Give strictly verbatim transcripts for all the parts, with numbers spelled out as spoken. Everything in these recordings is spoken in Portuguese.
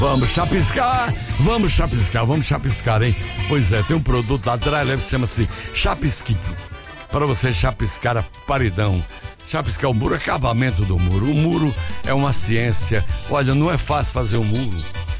Vamos chapiscar, vamos chapiscar, vamos chapiscar, hein? Pois é, tem um produto da Dry Leve que chama-se Chapisquinho. Para você chapiscar a paredão, chapiscar o muro, acabamento do muro. O muro é uma ciência. Olha, não é fácil fazer um muro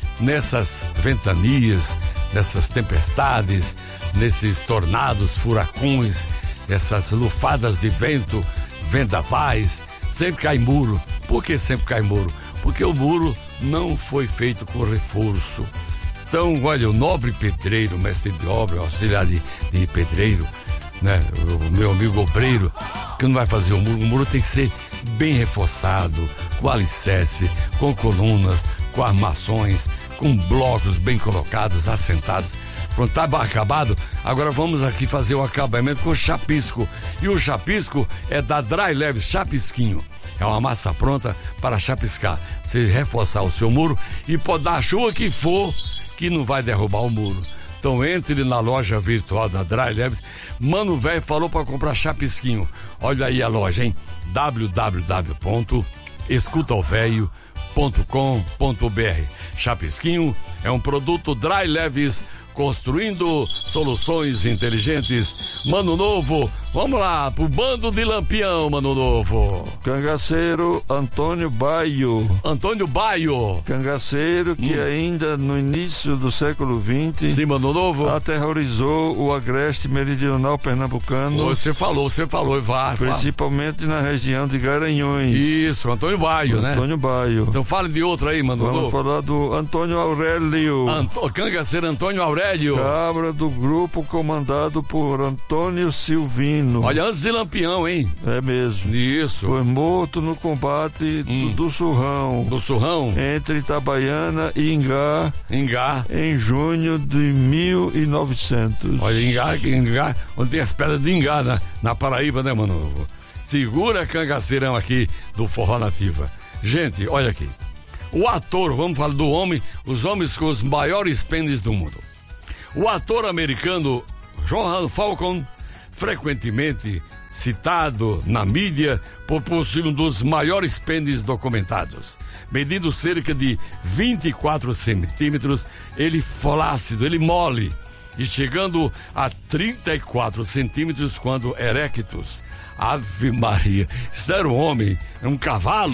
nessas ventanias, nessas tempestades, nesses tornados, furacões, essas lufadas de vento, vendavais. Sempre cai muro. Por que sempre cai muro? Porque o muro não foi feito com reforço. Então, olha, o nobre pedreiro, mestre de obra, auxiliar de, de pedreiro, né? O meu amigo obreiro, que não vai fazer o muro, o muro tem que ser bem reforçado, com alicerce, com colunas, com armações, com blocos bem colocados, assentados. Quando está acabado, agora vamos aqui fazer o acabamento com chapisco. E o chapisco é da Dry Leve Chapisquinho. É uma massa pronta para chapiscar. Você reforçar o seu muro e pode dar a chuva que for, que não vai derrubar o muro. Então entre na loja virtual da Dry Leve. Mano velho falou para comprar chapisquinho. Olha aí a loja, hein? w w w ponto escuta o velho ponto com ponto b r. Chapisquinho é um produto Dry Leves, construindo soluções inteligentes. Mano Novo, vamos lá pro bando de Lampião, Mano Novo. Cangaceiro Antônio Baio. Antônio Baio. Cangaceiro que hum. ainda no início do século vinte, sim, Mano Novo, aterrorizou o agreste meridional pernambucano. Você falou, você falou, vai. Principalmente na região de Garanhões. Isso, Antônio Baio, Antônio né? Antônio Baio. Então fale de outro aí, Mano Vamos Novo. Vamos falar do Antônio Aurélio. Anto... Cangaceiro Antônio Aurélio. Cabra do grupo comandado por Antônio Silvino. Olha, antes de Lampião, hein? É mesmo. Isso. Foi morto no combate hum. do, do Surrão. Do Surrão? Entre Itabaiana e Ingá. Ingá. Em junho de mil e novecentos. Olha, Ingá, Ingá, onde tem as pedras de Ingá, na, na Paraíba, né, mano? Segura cangaceirão aqui do Forró Nativa. Gente, olha aqui. O ator, vamos falar do homem, os homens com os maiores pênis do mundo. O ator americano Johan Falcon, frequentemente citado na mídia por possuir um dos maiores pênis documentados. Medindo cerca de vinte e quatro centímetros, ele flácido, ele mole, e chegando a trinta e quatro centímetros quando erectus. Ave Maria, isso era um homem, é um cavalo.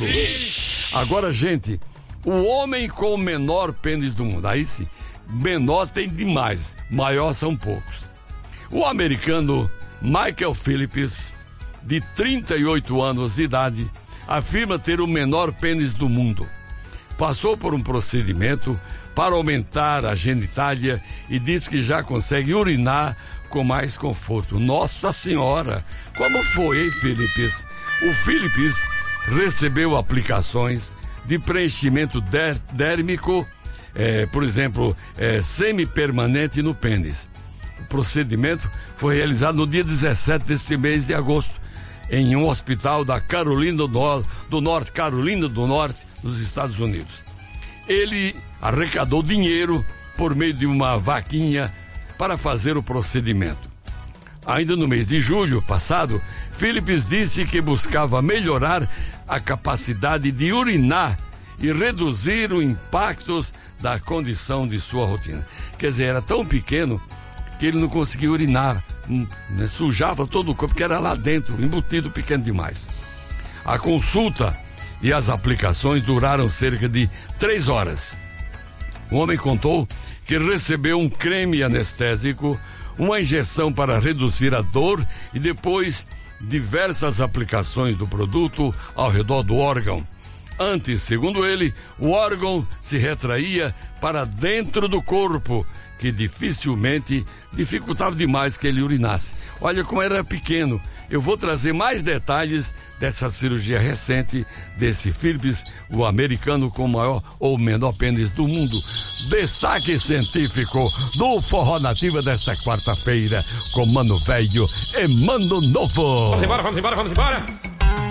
Agora, gente, o homem com o menor pênis do mundo, aí sim, menor tem demais, maior são poucos. O americano Michael Phillips, de trinta e oito anos de idade, afirma ter o menor pênis do mundo. Passou por um procedimento para aumentar a genitália e diz que já consegue urinar com mais conforto. Nossa Senhora, como foi, hein, Phillips? O Phillips recebeu aplicações de preenchimento dér- dérmico, É, por exemplo, é, semi-permanente no pênis. O procedimento foi realizado no dia dezessete deste mês de agosto, em um hospital da Carolina do, Nor- do Norte, Carolina do Norte, nos Estados Unidos. Ele arrecadou dinheiro por meio de uma vaquinha para fazer o procedimento. Ainda no mês de julho passado, Phillips disse que buscava melhorar a capacidade de urinar e reduzir os impactos da condição de sua rotina. Quer dizer, era tão pequeno que ele não conseguia urinar, né? Sujava todo o corpo, porque era lá dentro, embutido pequeno demais. A consulta e as aplicações duraram cerca de três horas. O homem contou que recebeu um creme anestésico, uma injeção para reduzir a dor e depois diversas aplicações do produto ao redor do órgão. Antes, segundo ele, o órgão se retraía para dentro do corpo, que dificilmente, dificultava demais que ele urinasse. Olha como era pequeno. Eu vou trazer mais detalhes dessa cirurgia recente desse Phillips, o americano com o maior ou menor pênis do mundo. Destaque científico do Forró Nativa desta quarta-feira, com Mano Velho e Mano Novo. Vamos embora, vamos embora, vamos embora.